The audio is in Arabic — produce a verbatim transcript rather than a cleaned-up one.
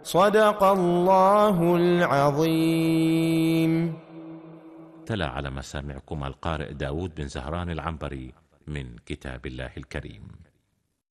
صدق الله العظيم. تلا على مسامعكم القارئ داود بن زهران العنبري من كتاب الله الكريم.